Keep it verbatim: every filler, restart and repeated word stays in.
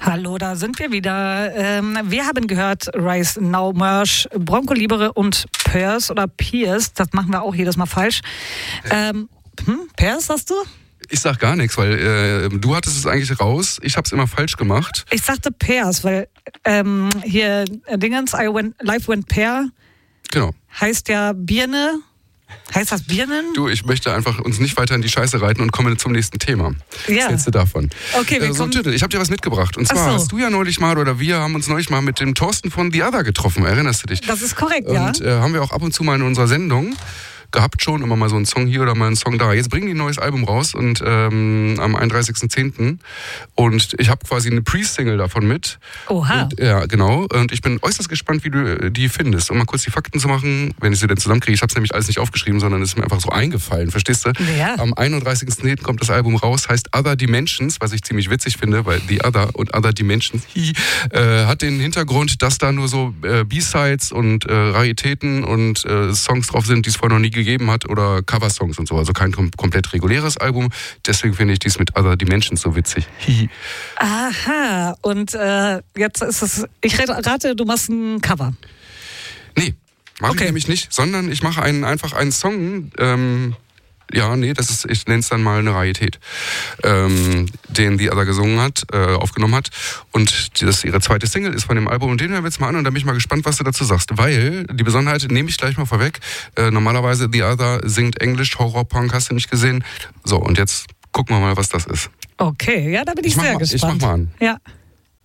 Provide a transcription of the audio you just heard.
Hallo, da sind wir wieder. Ähm, wir haben gehört Rise Now Merch, Bronco Libere und Pierce oder Pierce. Das machen wir auch jedes Mal falsch. Ähm, hm, Pierce, sagst du? Ich sag gar nichts, weil äh, du hattest es eigentlich raus. Ich hab's immer falsch gemacht. Ich sagte Pierce, weil ähm, hier äh, Dingens, I went, Life Went Pear. Genau. Heißt ja Birne. Heißt das Birnen? Du, ich möchte einfach uns nicht weiter in die Scheiße reiten und komme zum nächsten Thema. Ja. Was hältst du davon? Okay, wir äh, so ein kommen... Titel. Ich habe dir was mitgebracht. Und zwar Ach so. hast du ja neulich mal, oder wir haben uns neulich mal mit dem Thorsten von The Other getroffen. Erinnerst du dich? Das ist korrekt, ja. Und äh, haben wir auch ab und zu mal in unserer Sendung gehabt schon, immer mal so einen Song hier oder mal einen Song da. Jetzt bringen die ein neues Album raus und ähm, am einunddreißigsten zehnten Und ich habe quasi eine Pre-Single davon mit. Oha. Und, ja, genau. Und ich bin äußerst gespannt, wie du die findest. Um mal kurz die Fakten zu machen, wenn ich sie denn zusammenkriege. Ich habe es nämlich alles nicht aufgeschrieben, sondern es ist mir einfach so eingefallen, verstehst du? Ja. Am einunddreißigsten zehnten kommt das Album raus, heißt Other Dimensions, was ich ziemlich witzig finde, weil The Other und Other Dimensions hi, äh, hat den Hintergrund, dass da nur so äh, B-Sides und äh, Raritäten und äh, Songs drauf sind, die es vorher noch nie gegeben hat, oder Coversongs und so, also kein kom- komplett reguläres Album. Deswegen finde ich dies mit Other Dimensions so witzig. Hi. Aha, und äh, jetzt ist es, ich rate, du machst ein Cover. Nee, mache Okay. ich nämlich nicht, sondern ich mache einen, einfach einen Song, ähm, ja, nee, das ist, ich nenne es dann mal eine Rarität, ähm, den The Other gesungen hat, äh, aufgenommen hat. Und das ihre zweite Single ist von dem Album. Und den hören wir jetzt mal an und da bin ich mal gespannt, was du dazu sagst. Weil, die Besonderheit nehme ich gleich mal vorweg, äh, normalerweise The Other singt Englisch, Horrorpunk, hast du nicht gesehen. So, und jetzt gucken wir mal, was das ist. Okay, ja, da bin ich, Ich mach sehr mal- ich gespannt. mach mal an. Ja.